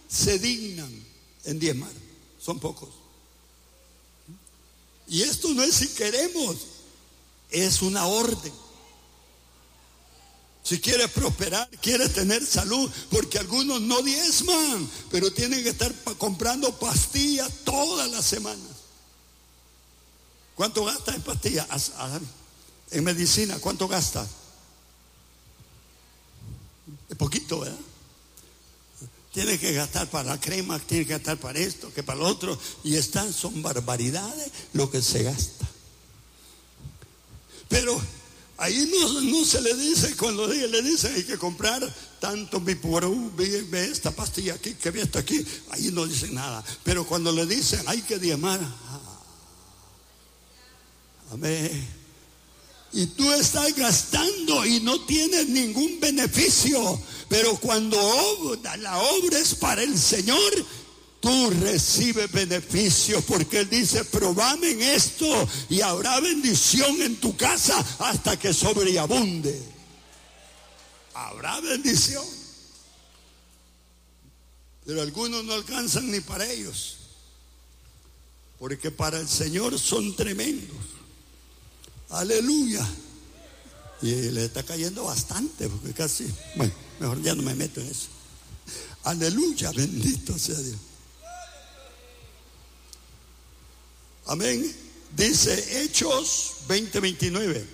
se dignan en diezmar. Son pocos. Y esto no es si queremos, es una orden. Si quieres prosperar, quieres tener salud, porque algunos no diezman, pero tienen que estar comprando pastillas todas las semanas. ¿Cuánto gastas en pastillas? En medicina, ¿cuánto gastas? Es poquito, ¿verdad? Tienes que gastar para la crema, tienes que gastar para esto, que para lo otro, y son barbaridades lo que se gasta. Pero ahí no se le dice, cuando le dicen hay que comprar tanto Viporú, ve esta pastilla aquí, que ve esto aquí, ahí no dicen nada. Pero cuando le dicen hay que diezmar, amén. Y tú estás gastando y no tienes ningún beneficio. Pero cuando la obra es para el Señor, tú recibes beneficios, porque Él dice: probame en esto y habrá bendición en tu casa hasta que sobreabunde. Habrá bendición. Pero algunos no alcanzan ni para ellos, porque para el Señor son tremendos. Aleluya. Y le está cayendo bastante, porque casi, bueno, mejor ya no me meto en eso. Aleluya, bendito sea Dios. Amén. Dice Hechos 20:29.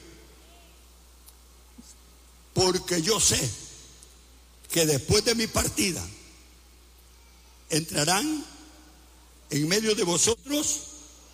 Porque yo sé que después de mi partida entrarán en medio de vosotros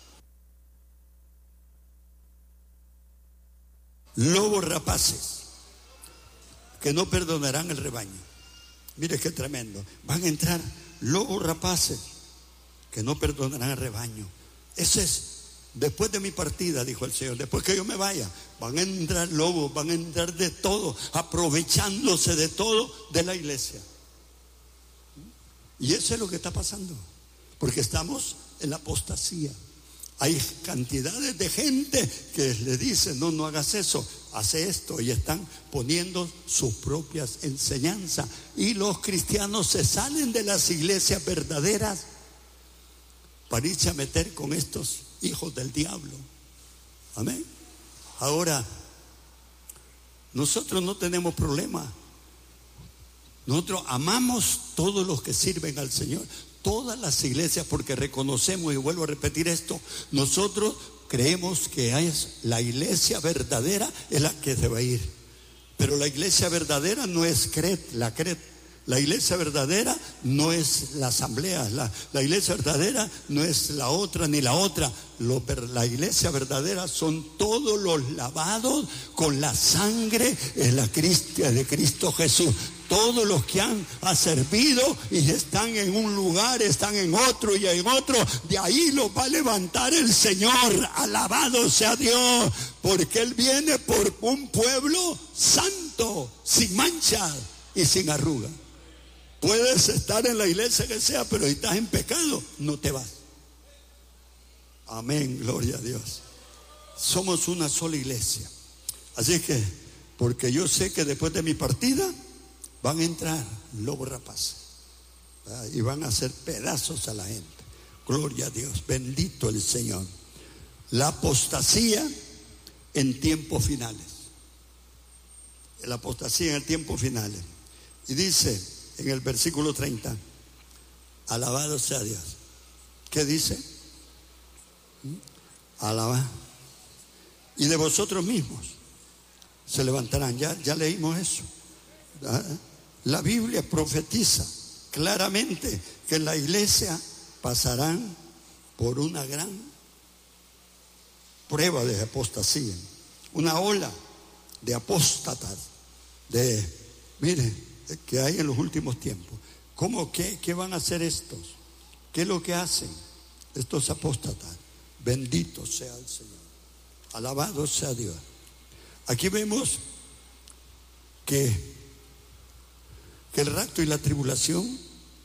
lobos rapaces que no perdonarán el rebaño. Mire qué tremendo. Van a entrar lobos rapaces que no perdonarán el rebaño. Ese es después de mi partida, dijo el Señor. Después que yo me vaya, van a entrar lobos, van a entrar de todo, aprovechándose de todo de la iglesia. Y eso es lo que está pasando, porque estamos en la apostasía. Hay cantidades de gente que le dicen: no hagas eso, hace esto, y están poniendo sus propias enseñanzas. Y los cristianos se salen de las iglesias verdaderas para irse a meter con estos hijos del diablo. Amén. Ahora, nosotros no tenemos problema. Nosotros amamos todos los que sirven al Señor, todas las iglesias, porque reconocemos, y vuelvo a repetir esto, nosotros creemos que es la iglesia verdadera es la que se va a ir. Pero la iglesia verdadera no es la CRET. La iglesia verdadera no es la asamblea. La iglesia verdadera no es la otra ni la otra. La iglesia verdadera son todos los lavados con la sangre de Cristo Jesús. Todos los que han servido y están en un lugar, están en otro y en otro, de ahí los va a levantar el Señor. Alabado sea Dios, porque Él viene por un pueblo santo, sin mancha y sin arruga. Puedes estar en la iglesia que sea, pero si estás en pecado, no te vas. Amén, gloria a Dios. Somos una sola iglesia. Así que, porque yo sé que después de mi partida van a entrar lobos rapaces y van a hacer pedazos a la gente. Gloria a Dios, bendito el Señor. La apostasía en tiempos finales. La apostasía en el tiempo finales. Y dice en el versículo 30, alabado sea Dios. ¿Qué dice? Alaba. Y de vosotros mismos se levantarán. Ya leímos eso. La Biblia profetiza claramente que en la iglesia pasarán por una gran prueba de apostasía, una ola de apóstatas, que hay en los últimos tiempos. ¿Cómo? ¿Qué van a hacer estos? ¿Qué es lo que hacen estos apóstatas? Bendito sea el Señor, alabado sea Dios. Aquí vemos que el rapto y la tribulación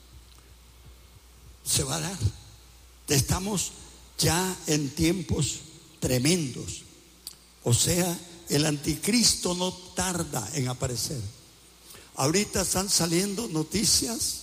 se va a dar. Estamos ya en tiempos tremendos. O sea, el anticristo no tarda en aparecer. Ahorita están saliendo noticias